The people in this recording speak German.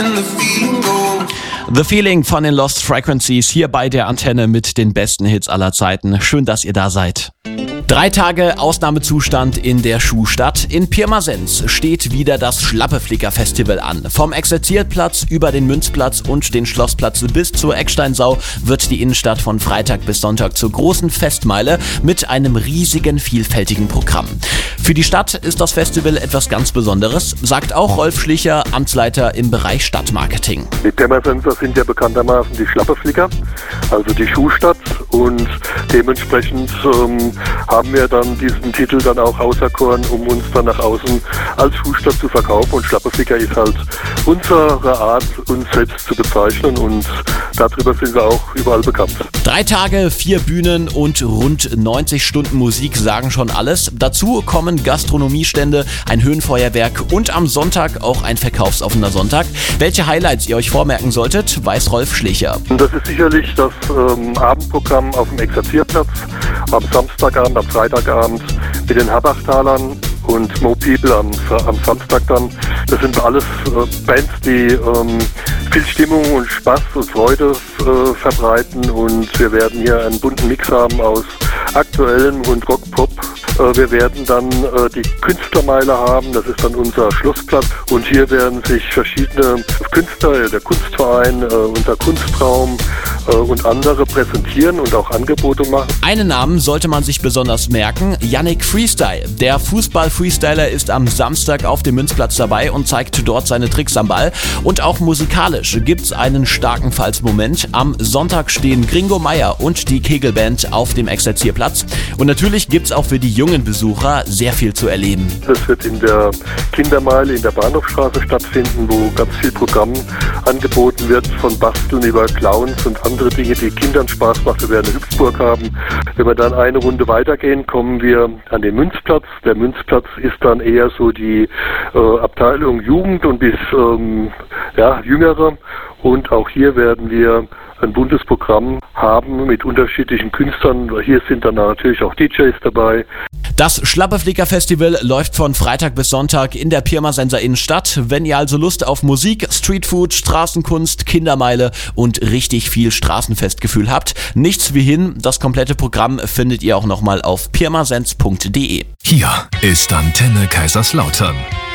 The Feeling von den Lost Frequencies hier bei der Antenne mit den besten Hits aller Zeiten. Schön, dass ihr da seid. 3 Tage Ausnahmezustand in der Schuhstadt. In Pirmasens steht wieder das Schlappeflicker-Festival an. Vom Exerzierplatz über den Münzplatz und den Schlossplatz bis zur Ecksteinsau wird die Innenstadt von Freitag bis Sonntag zur großen Festmeile mit einem riesigen, vielfältigen Programm. Für die Stadt ist das Festival etwas ganz Besonderes, sagt auch Rolf Schlicher, Amtsleiter im Bereich Stadtmarketing. Die Pirmasenser sind ja bekanntermaßen die Schlappeflicker, also die Schuhstadt, und dementsprechend haben wir dann diesen Titel dann auch auserkoren, um uns dann nach außen als Schuhstadt zu verkaufen, und Schlappeflicker ist halt unsere Art, uns selbst zu bezeichnen, und darüber sind wir auch überall bekannt. 3 Tage, 4 Bühnen und rund 90 Stunden Musik sagen schon alles. Dazu kommen Gastronomiestände, ein Höhenfeuerwerk und am Sonntag auch ein verkaufsoffener Sonntag. Welche Highlights ihr euch vormerken solltet, weiß Rolf Schlicher. Das ist sicherlich das Abendprogramm auf dem Exerzierplatz am Samstagabend, am Freitagabend mit den Habachtalern und Mo People am Samstag dann. Das sind alles Bands, die viel Stimmung und Spaß und Freude verbreiten, und wir werden hier einen bunten Mix haben aus aktuellem und Rock-Pop. Wir werden dann die Künstlermeile haben, das ist dann unser Schlossplatz, und hier werden sich verschiedene Künstler, der Kunstverein, unser Kunstraum und andere präsentieren und auch Angebote machen. Einen Namen sollte man sich besonders merken: Yannick Freestyle. Der Fußball-Freestyler ist am Samstag auf dem Münzplatz dabei und zeigt dort seine Tricks am Ball. Und auch musikalisch gibt's einen starken Falsmoment. Am Sonntag stehen Gringo Meier und die Kegelband auf dem Exerzierplatz. Und natürlich gibt's auch für die jungen Besucher sehr viel zu erleben. Das wird in der Kindermeile in der Bahnhofstraße stattfinden, wo ganz viel Programm angeboten wird, von Basteln über Clowns und andere Dinge, die Kindern Spaß macht. Wir werden eine Hüpfburg haben. Wenn wir dann eine Runde weitergehen, kommen wir an den Münzplatz. Der Münzplatz ist dann eher so die Abteilung Jugend und bis Jüngere. Und auch hier werden wir ein buntes Programm haben mit unterschiedlichen Künstlern. Hier sind dann natürlich auch DJs dabei. Das Schlappeflicker-Festival läuft von Freitag bis Sonntag in der Pirmasenser Innenstadt. Wenn ihr also Lust auf Musik, Streetfood, Straßenkunst, Kindermeile und richtig viel Straßenfestgefühl habt, nichts wie hin. Das komplette Programm findet ihr auch nochmal auf pirmasens.de. Hier ist Antenne Kaiserslautern.